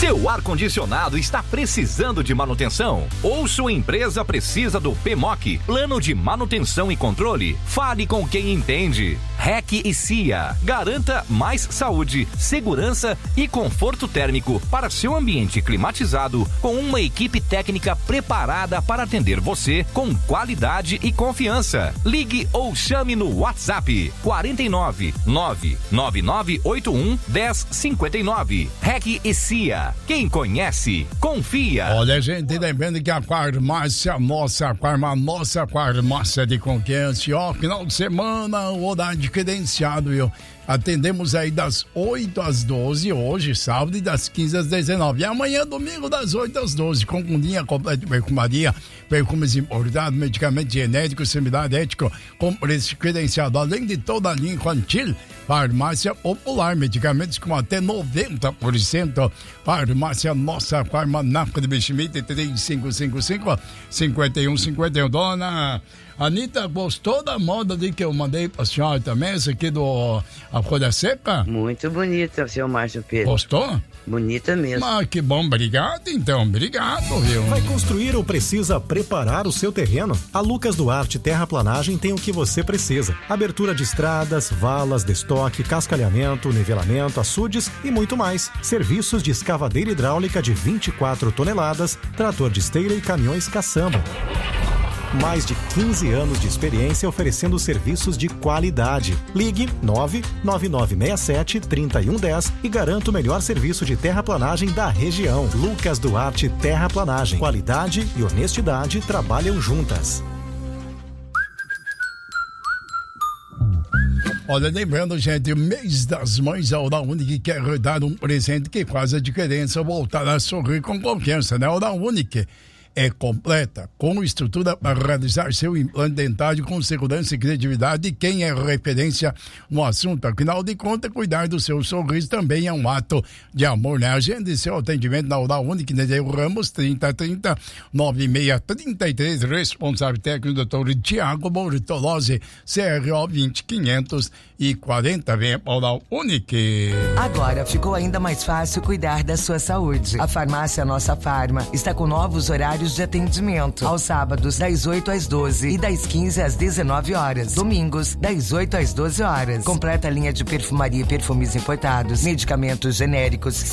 Seu ar-condicionado está precisando de manutenção? Ou sua empresa precisa do PMOC, Plano de Manutenção e Controle? Fale com quem entende. REC e CIA. Garanta mais saúde, segurança e conforto térmico para seu ambiente climatizado com uma equipe técnica preparada para atender você com qualidade e confiança. Ligue ou chame no WhatsApp 49 99981 1059. REC e CIA. Quem conhece, confia. Olha, gente, lembrando que a farmácia nossa farmácia de confiança, ó, final de semana, horário credenciado, viu? Atendemos aí das 8 às 12 hoje, sábado, e das 15 às 19. E amanhã, domingo, das 8 às 12, com linha completa de perfumaria, perfumes importados, medicamentos genéricos, similar ético, com preço credenciado, além de toda a linha infantil. Farmácia Popular, medicamentos com até 90%. Farmácia Nossa Farmanaco de Bichimite, 3555-5151. Dona Anitta, gostou da moda de que eu mandei pra senhora também? Essa aqui a Folha Seca? Muito bonita, seu Márcio Pedro. Gostou? Bonita mesmo. Ah, que bom, obrigado então, obrigado, viu? Vai construir ou precisa preparar o seu terreno? A Lucas Duarte Terraplanagem tem o que você precisa. Abertura de estradas, valas, destoque, cascalhamento, nivelamento, açudes e muito mais. Serviços de escavadeira hidráulica de 24 toneladas, trator de esteira e caminhões caçamba. Mais de 15 anos de experiência oferecendo serviços de qualidade. Ligue 99967-3110 e garanta o melhor serviço de terraplanagem da região. Lucas Duarte Terraplanagem. Qualidade e honestidade trabalham juntas. Olha, lembrando, gente, o mês das mães, a Oral Unique quer dar um presente que faz a diferença, voltar a sorrir com confiança, né? A Oral Unique é completa, com estrutura para realizar seu implante dentário com segurança e credibilidade. Quem é referência no assunto, afinal de contas, cuidar do seu sorriso também é um ato de amor, né? Agende seu atendimento na Oral Unique, Nereu Ramos, 3030-9633, responsável técnico, Dr. Tiago Bortolozzi, CRO 20540, vem para Oral Unique. Agora ficou ainda mais fácil cuidar da sua saúde. A farmácia Nossa Farma está com novos horários de atendimento. Aos sábados, das 8 às 12 e das 15 às 19 horas. Domingos, das 8 às 12 horas. Completa linha de perfumaria e perfumes importados, medicamentos genéricos,